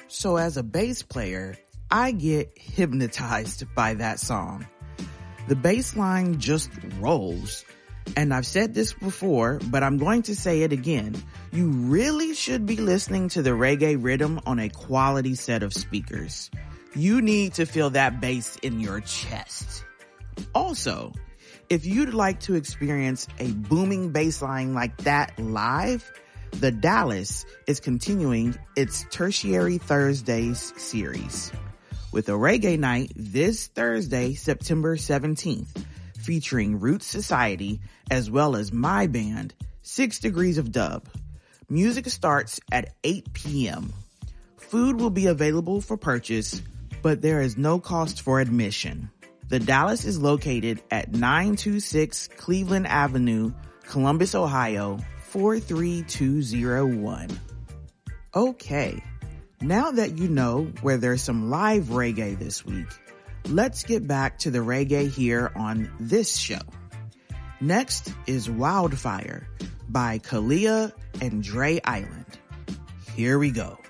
So as a bass player, I get hypnotized by that song. The bass line just rolls. And I've said this before, but I'm going to say it again. You really should be listening to the reggae rhythm on a quality set of speakers. You need to feel that bass in your chest. Also, if you'd like to experience a booming bass line like that live, The Dallas is continuing its Tertiary Thursdays series with a reggae night this Thursday, September 17th, featuring Roots Society as well as my band, 6 Degrees of Dub. Music starts at 8 p.m. Food will be available for purchase, but there is no cost for admission. The Dallas is located at 926 Cleveland Avenue, Columbus, Ohio, 43201. Okay, now that you know where there's some live reggae this week, let's get back to the reggae here on this show. Next is Wildfire by Kalia and Dre Island. Here we go.